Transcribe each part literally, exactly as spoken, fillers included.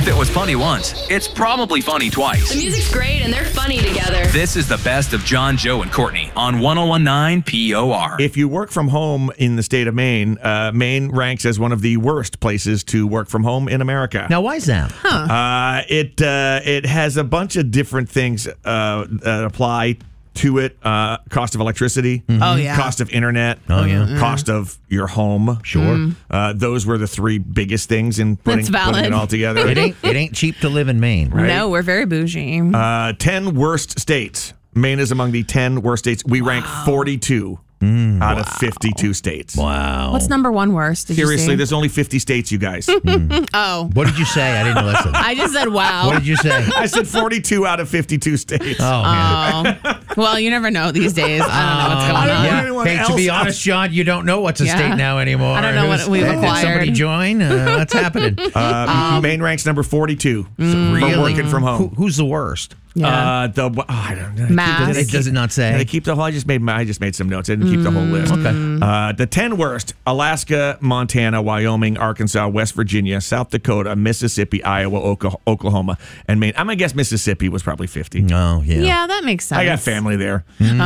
it was funny once, it's probably funny twice. The music's great and they're funny together. This is the best of John, Joe, and Courtney on one oh one nine P O R. If you work from home in the state of Maine, uh, Maine ranks as one of the worst places to work from home in America. Now, why is that? Huh. Uh, it uh, it has a bunch of different things uh, that apply to it. Uh, cost of electricity. Mm-hmm. Oh, yeah. Cost of internet. Oh, yeah. Mm-hmm. Cost of your home. Sure. Mm. Uh, those were the three biggest things in putting, That's valid. putting it all together. It ain't it ain't cheap to live in Maine. Right. No, we're very bougie. Uh, ten worst states. Maine is among the ten worst states. We rank forty-two Mm, out wow. of fifty-two states. Wow. What's number one worst? Did Seriously, you say? there's only fifty states, you guys. Oh. What did you say? I didn't listen. I just said wow. What did you say? I said forty-two out of fifty-two states. Oh, man. Oh. Well, you never know these days. I don't know what's going I don't on. know Yeah. anyone Hey, to else be else. honest, John, you don't know what's a Yeah. state now anymore. I don't know what Who's- we've Did somebody acquired. join? Uh, what's happening? Uh, Maine ranks number forty-two for really? working from Who, home. who's the worst? Yeah. Uh, the oh, I don't know. Mass. They It does it not say? They keep the whole. I just made. my- I just made some notes. I didn't keep the whole list. Okay. Uh, the ten worst: Alaska, Montana, Wyoming, Arkansas, West Virginia, South Dakota, Mississippi, Iowa, Oka- Oklahoma, and Maine. I'm gonna guess Mississippi was probably fifty. Oh, yeah. yeah, that makes sense. I got family there. Oh. you,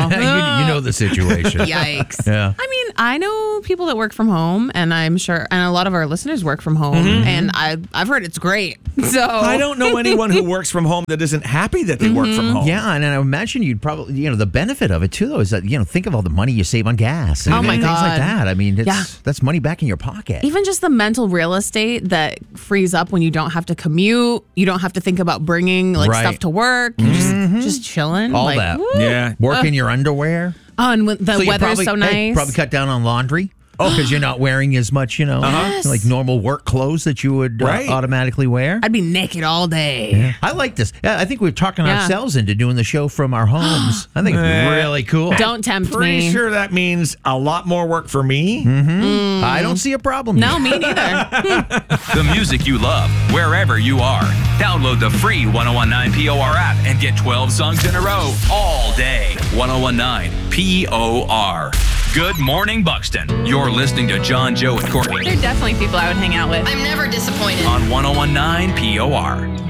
you know the situation. Yikes. Yeah. I mean, I know people that work from home, and I'm sure, and a lot of our listeners work from home, and I, I've heard it's great. So I don't know anyone who works from home that isn't happy that they work from home. Yeah, and I imagine you'd probably, you know, the benefit of it too, though, is that, you know, think of all the money you save on gas and Oh, my things like God. that. I mean, it's, Yeah. that's money back in your pocket. Even just the mental real estate that frees up when you don't have to commute, you don't have to think about bringing like Right. stuff to work, you're just just chilling, All like, that. woo. Yeah. Work in your underwear. Oh, and when the So you weather's probably, so hey, nice. probably cut down on laundry. Oh, because you're not wearing as much, you know, Yes. like normal work clothes that you would uh, Right. automatically wear. I'd be naked all day. I like this. Yeah, I think we're talking Yeah. ourselves into doing the show from our homes. I think it's really cool. Don't tempt Pretty me. sure that means a lot more work for me. I don't see a problem. No, here. me neither. The music you love, wherever you are. Download the free one oh one nine P O R app and get twelve songs in a row all day. one oh one nine P O R. Good morning, Buxton. You're listening to John, Joe, and Courtney They're definitely people I would hang out with. I'm never disappointed. on one oh one nine P O R.